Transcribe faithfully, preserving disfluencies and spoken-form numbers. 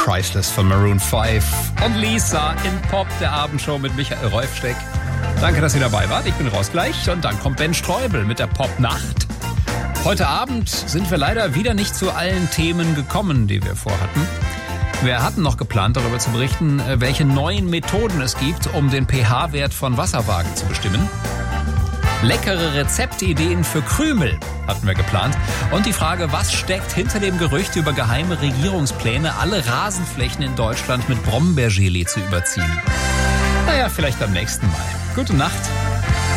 Priceless von Maroon fünf und Lisa in Pop, der Abendshow mit Michael Rolfsteck. Danke, dass ihr dabei wart. Ich bin raus gleich und dann kommt Ben Streubel mit der Popnacht. Heute Abend sind wir leider wieder nicht zu allen Themen gekommen, die wir vorhatten. Wir hatten noch geplant, darüber zu berichten, welche neuen Methoden es gibt, um den pH-Wert von Wasserwagen zu bestimmen. Leckere Rezeptideen für Krümel hatten wir geplant. Und die Frage, was steckt hinter dem Gerücht über geheime Regierungspläne, alle Rasenflächen in Deutschland mit Brombeergelee zu überziehen? Naja, vielleicht beim nächsten Mal. Gute Nacht.